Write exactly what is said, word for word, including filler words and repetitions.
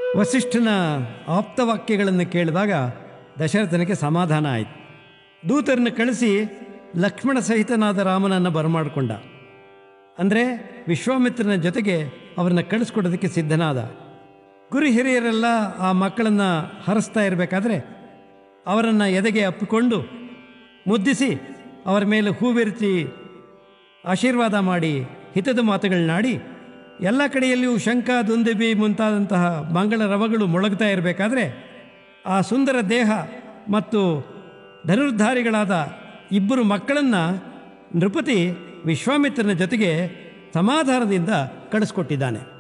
ವಸಿಷ್ಠನ ಆಪ್ತವಾಕ್ಯಗಳನ್ನು ಕೇಳಿದಾಗ ದಶರಥನಿಗೆ ಸಮಾಧಾನ ಆಯಿತು. ದೂತರನ್ನು ಕಳಿಸಿ ಲಕ್ಷ್ಮಣ ಸಹಿತನಾದ ರಾಮನನ್ನು ಬರಮಾಡಿಕೊಂಡ. ಅಂದರೆ ವಿಶ್ವಾಮಿತ್ರನ ಜೊತೆಗೆ ಅವರನ್ನು ಕಳಿಸ್ಕೊಡೋದಕ್ಕೆ ಸಿದ್ಧನಾದ. ಗುರು ಹಿರಿಯರೆಲ್ಲ ಆ ಮಕ್ಕಳನ್ನು ಹರಿಸ್ತಾ ಇರಬೇಕಾದ್ರೆ ಅವರನ್ನು ಎದೆಗೆ ಅಪ್ಪಿಕೊಂಡು ಮುದ್ದಿಸಿ ಅವರ ಮೇಲೆ ಹೂವೆರಿಸಿ ಆಶೀರ್ವಾದ ಮಾಡಿ ಹಿತದ ಮಾತುಗಳನ್ನಾಡಿ ಎಲ್ಲ ಕಡೆಯಲ್ಲಿಯೂ ಶಂಖ ದುಂದುಬಿ ಮುಂತಾದಂತಹ ಮಂಗಳ ರವಗಳು ಮೊಳಗ್ತಾ ಇರಬೇಕಾದ್ರೆ ಆ ಸುಂದರ ದೇಹ ಮತ್ತು ಧನುರ್ಧಾರಿಗಳಾದ ಇಬ್ಬರು ಮಕ್ಕಳನ್ನು ನೃಪತಿ ವಿಶ್ವಾಮಿತ್ರನ ಜೊತೆಗೆ ಸಮಾಧಾನದಿಂದ ಕಳಿಸ್ಕೊಟ್ಟಿದ್ದಾನೆ.